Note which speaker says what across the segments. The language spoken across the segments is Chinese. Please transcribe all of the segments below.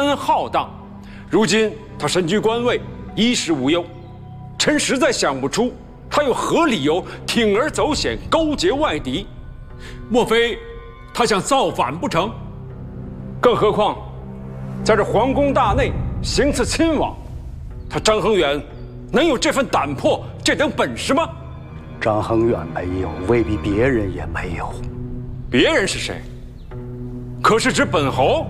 Speaker 1: 恩浩荡，如今他身居官位，衣食无忧，臣实在想不出他有何理由铤而走险，勾结外敌。莫非他想造反不成？更何况，在这皇宫大内行刺亲王，他张衡远能有这份胆魄、这等本事吗？
Speaker 2: 张衡远没有，未必别人也没有。
Speaker 1: 别人是谁？可是指本侯？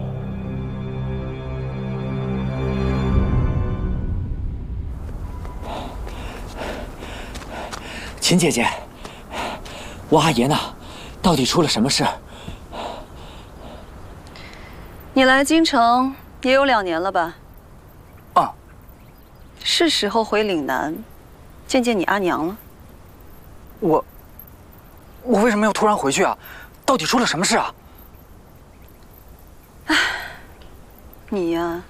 Speaker 3: 秦姐姐，我阿爷呢？到底出了什么事？
Speaker 4: 你来京城也有2年了吧？
Speaker 3: 啊，
Speaker 4: 是时候回岭南，见见你阿娘了。
Speaker 3: 我为什么要突然回去啊？到底出了什么事啊？
Speaker 4: 唉，你呀，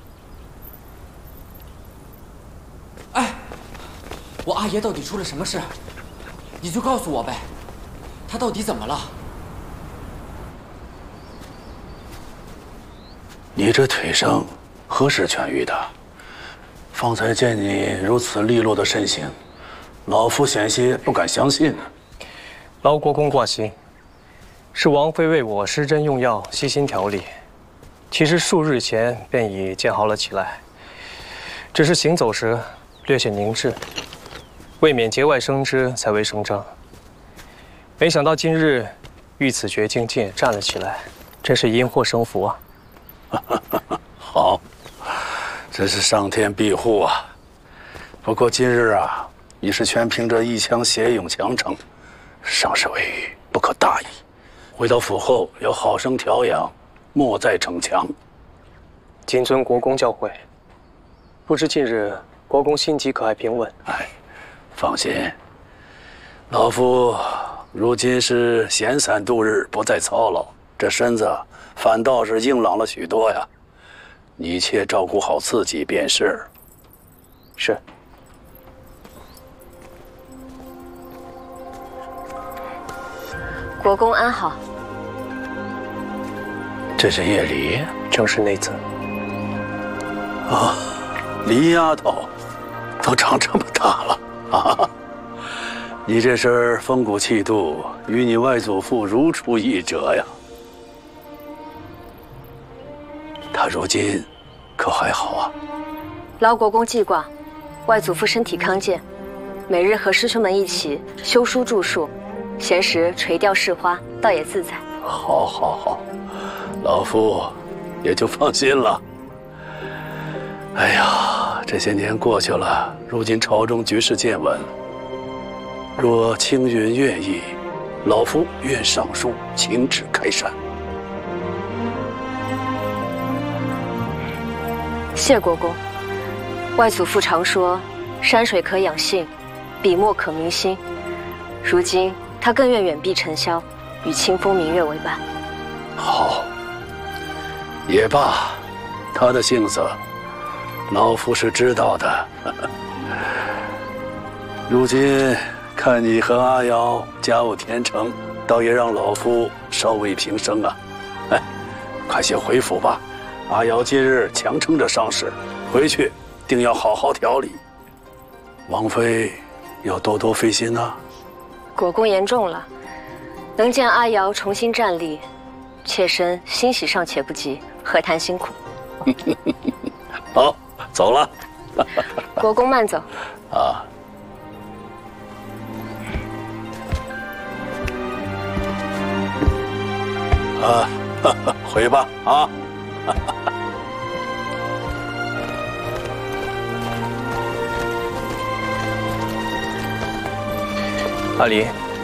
Speaker 3: 哎，我阿爷到底出了什么事？你就告诉我呗，他到底怎么了？
Speaker 5: 你这腿伤何时痊愈的？方才见你如此利落的身形，老夫险些不敢相信呢。
Speaker 6: 劳国公挂心，是王妃为我施针用药，悉心调理。其实数日前便已见好了起来，只是行走时略显凝滞，未免节外生枝，才为声张。没想到今日遇此绝境，竟也站了起来，真是因祸生福啊！
Speaker 5: 好，真是上天庇护啊！不过今日啊，你是全凭着一腔血勇强撑，尚是未愈，不可大意。回到府后要好生调养，莫再逞强。
Speaker 6: 谨遵国公教诲。不知近日国公心疾可还平稳？
Speaker 5: 哎，放心，老夫如今是闲散度日，不再操劳，这身子反倒是硬朗了许多呀。你切照顾好自己便是。
Speaker 6: 是。
Speaker 7: 国公安好。
Speaker 5: 这是叶离，
Speaker 6: 正是内子。
Speaker 5: 啊，离丫头，都长这么大了啊！你这身风骨气度，与你外祖父如出一辙呀。他如今可还好啊？
Speaker 7: 劳国公记挂，外祖父身体康健，每日和师兄们一起修书著述，闲时垂钓试花，倒也自在。
Speaker 5: 好，好，好，老夫也就放心了。哎呀，这些年过去了，如今朝中局势渐稳，若青云愿意，老夫愿上书请旨开山。
Speaker 7: 谢国公。外祖父常说，山水可养性，笔墨可明心。如今他更愿远避尘嚣，与清风明月为伴。
Speaker 5: 好，也罢，他的性子，老夫是知道的。如今看你和阿瑶家务天成，倒也让老夫稍微平生啊。哎，快些回府吧。阿瑶今日强撑着伤势，回去定要好好调理。王妃要多多费心啊。
Speaker 7: 国公言重了，能见阿瑶重新站立，妾身欣喜尚且不及，何谈辛苦？
Speaker 5: 好，走了。
Speaker 7: 国公慢走。
Speaker 5: 啊。回吧啊。
Speaker 6: 阿离，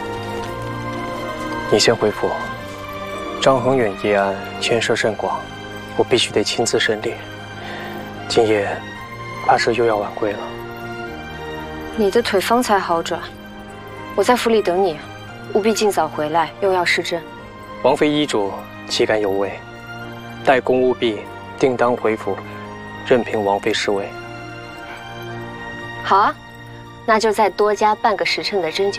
Speaker 6: 你先回府。张衡远一案牵涉甚广，我必须得亲自审理。今夜怕是又要晚归了。
Speaker 7: 你的腿方才好转，我在府里等你，务必尽早回来，又要施针。
Speaker 6: 王妃医嘱，岂敢有违？待公务毕，定当回府，任凭王妃施为。
Speaker 7: 好啊，那就再多加半个时辰的针灸。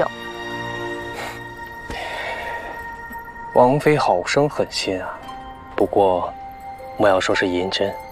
Speaker 6: 王妃好生狠心啊，不过莫要说是银针。